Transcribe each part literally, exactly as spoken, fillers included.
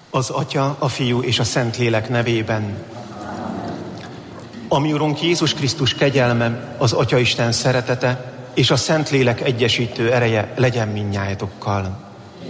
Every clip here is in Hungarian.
Az Atya, a Fiú és a Szentlélek nevében. A mi Urunk Jézus Krisztus kegyelme, az Atyaisten szeretete és a Szentlélek egyesítő ereje legyen mindnyájatokkal.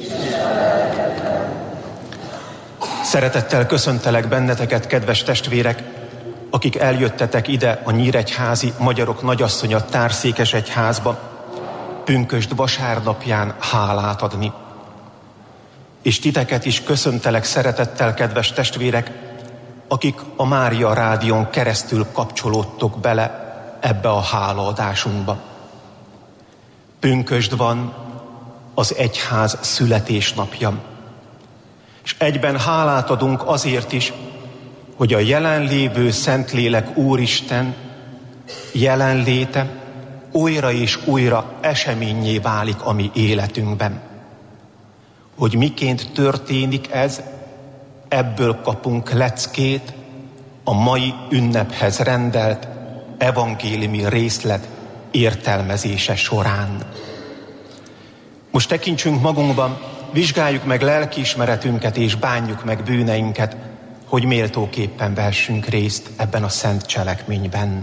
Szeretettel köszöntelek benneteket, kedves testvérek, akik eljöttetek ide a Nyíregyházi Magyarok Nagyasszonya Társzékesegyházba, pünkösd vasárnapján hálát adni. És titeket is köszöntelek szeretettel, kedves testvérek, akik a Mária Rádión keresztül kapcsolódtok bele ebbe a hálaadásunkba. Pünkösd van, az egyház születésnapja. És egyben hálát adunk azért is, hogy a jelenlévő Szentlélek Úristen jelenléte újra és újra eseményé válik a mi életünkben. Hogy miként történik ez, ebből kapunk leckét a mai ünnephez rendelt evangéliumi részlet értelmezése során. Most tekintsünk magunkban, vizsgáljuk meg lelkiismeretünket és bánjuk meg bűneinket, hogy méltóképpen vehessünk részt ebben a szent cselekményben.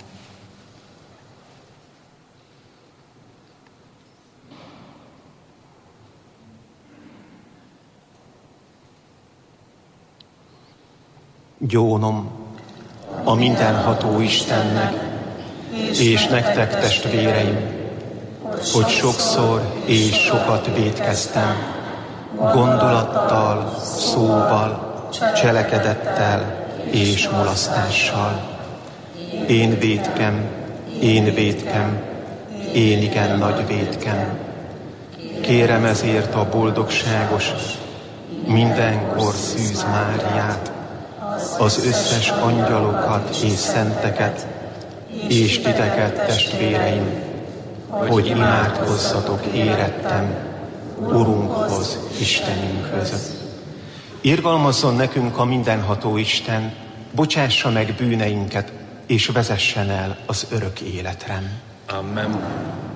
Gyónom a mindenható Istennek, és nektek, testvéreim, hogy sokszor és sokat vétkeztem, gondolattal, szóval, cselekedettel és mulasztással. Én vétkem, én vétkem, én igen nagy vétkem. Kérem ezért a boldogságos, mindenkor szűz Máriát, az összes angyalokat és szenteket, és titeket, testvéreim, hogy imádkozzatok érettem Urunkhoz, Istenünkhöz. Irgalmazzon nekünk a mindenható Isten, bocsássa meg bűneinket, és vezessen el az örök életre. Amen.